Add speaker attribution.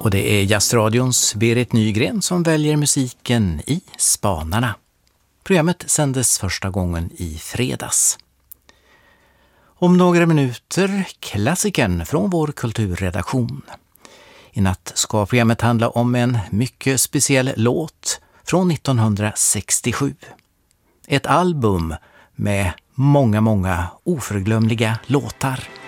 Speaker 1: Och det är Jazz-radions Berit Nygren som väljer musiken i Spanarna. Programmet sändes första gången i fredags. Om några minuter klassikern från vår kulturredaktion. I natt ska programmet handla om en mycket speciell låt från 1967. Ett album med många oförglömliga låtar.